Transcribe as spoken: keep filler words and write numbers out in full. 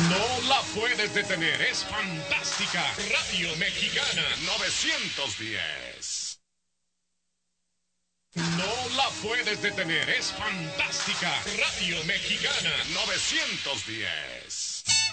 No la puedes detener, es fantástica. Radio Mexicana novecientos diez. No la puedes detener, es fantástica. Radio Mexicana novecientos diez.